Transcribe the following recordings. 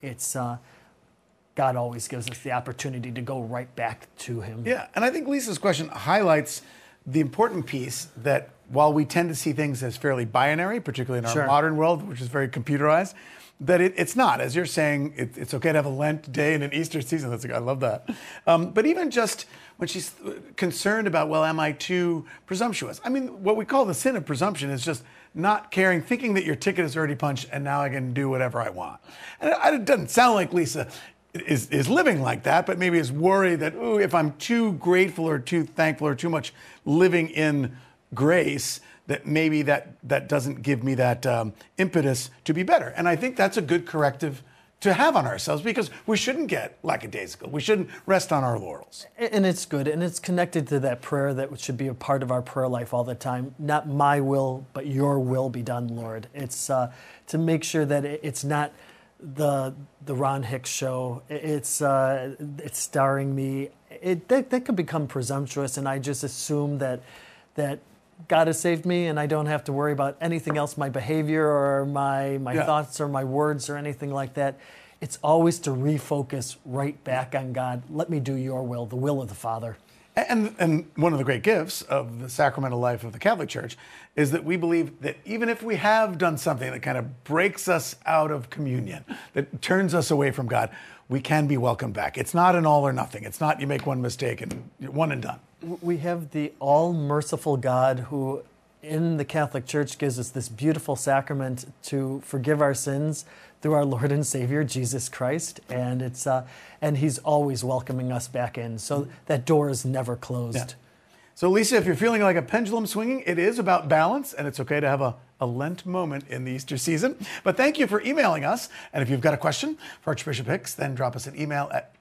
it's God always gives us the opportunity to go right back to him. Yeah, and I think Lisa's question highlights the important piece that while we tend to see things as fairly binary, particularly in our modern world, which is very computerized, that it's not. As you're saying, it's okay to have a Lent day and an Easter season. I love that. But even just when she's concerned about, well, am I too presumptuous? I mean, what we call the sin of presumption is just not caring, thinking that your ticket is already punched and now I can do whatever I want. And it doesn't sound like Lisa is living like that, but maybe is worried that, ooh, if I'm too grateful or too thankful or too much living in grace, that maybe that doesn't give me that impetus to be better. And I think that's a good corrective to have on ourselves, because we shouldn't get lackadaisical. We shouldn't rest on our laurels. And it's good, and it's connected to that prayer that should be a part of our prayer life all the time. Not my will, but your will be done, Lord. It's to make sure that it's not the Ron Hicks show. It's starring me. That could become presumptuous, and I just assume that God has saved me and I don't have to worry about anything else, my behavior or my thoughts or my words or anything like that. It's always to refocus right back on God. Let me do your will, the will of the Father. And one of the great gifts of the sacramental life of the Catholic Church is that we believe that even if we have done something that kind of breaks us out of communion, that turns us away from God, we can be welcomed back. It's not an all or nothing. It's not you make one mistake and one and done. We have the all-merciful God who, in the Catholic Church, gives us this beautiful sacrament to forgive our sins through our Lord and Savior, Jesus Christ. And and he's always welcoming us back in. So that door is never closed. Yeah. So Lisa, if you're feeling like a pendulum swinging, it is about balance, and it's okay to have a Lent moment in the Easter season. But thank you for emailing us. And if you've got a question for Archbishop Hicks, then drop us an email at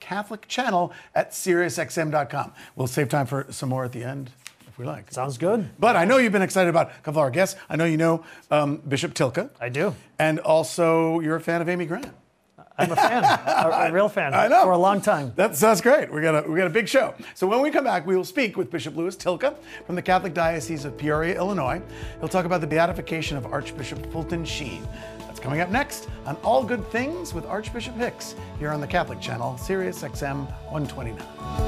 catholicchannel@SiriusXM.com. We'll save time for some more at the end, if we like. Sounds good. But I know you've been excited about a couple of our guests. I know you know Bishop Tilke. I do. And also you're a fan of Amy Grant. I'm a fan, a real fan. I know. For a long time. That's great. We got a big show. So when we come back, we will speak with Bishop Louis Tilke from the Catholic Diocese of Peoria, Illinois. He'll talk about the beatification of Archbishop Fulton Sheen. That's coming up next on All Good Things with Archbishop Hicks here on the Catholic Channel, Sirius XM 129.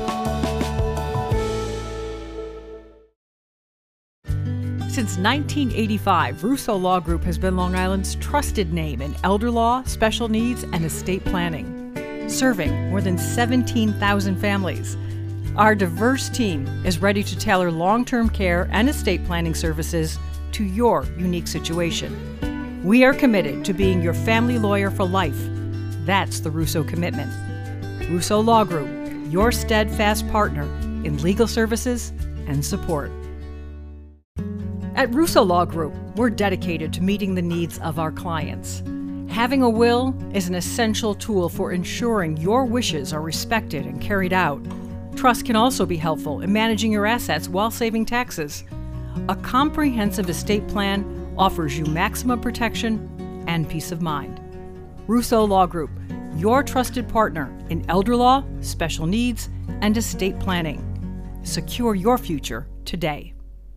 Since 1985, Russo Law Group has been Long Island's trusted name in elder law, special needs, and estate planning, serving more than 17,000 families. Our diverse team is ready to tailor long-term care and estate planning services to your unique situation. We are committed to being your family lawyer for life. That's the Russo commitment. Russo Law Group, your steadfast partner in legal services and support. At Russo Law Group, we're dedicated to meeting the needs of our clients. Having a will is an essential tool for ensuring your wishes are respected and carried out. Trust can also be helpful in managing your assets while saving taxes. A comprehensive estate plan offers you maximum protection and peace of mind. Russo Law Group, your trusted partner in elder law, special needs, and estate planning. Secure your future today.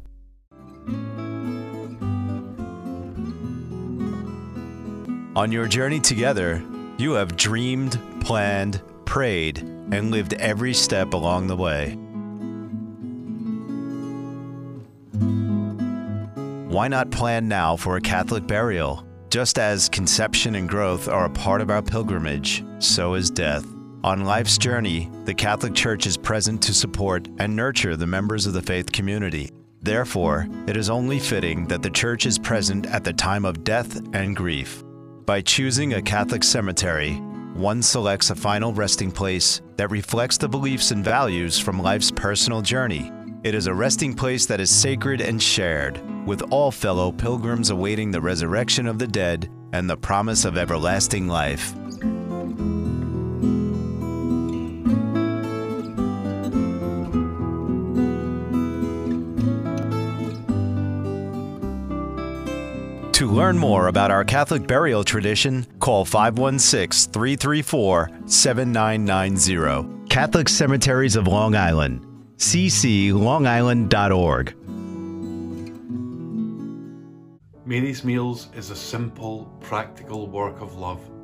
On your journey together, you have dreamed, planned, prayed, and lived every step along the way. Why not plan now for a Catholic burial? Just as conception and growth are a part of our pilgrimage, so is death. On life's journey, the Catholic Church is present to support and nurture the members of the faith community. Therefore, it is only fitting that the Church is present at the time of death and grief. By choosing a Catholic cemetery, one selects a final resting place that reflects the beliefs and values from life's personal journey. It is a resting place that is sacred and shared, with all fellow pilgrims awaiting the resurrection of the dead and the promise of everlasting life. To learn more about our Catholic burial tradition, call 516-334-7990. Catholic Cemeteries of Long Island, cclongisland.org. Mary's Meals is a simple, practical work of love